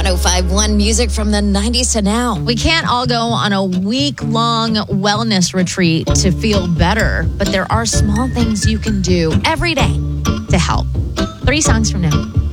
1051 music from the 90s to now. We can't all go on a week-long wellness retreat to feel better, but there are small things you can do every day to help. 3 songs from now.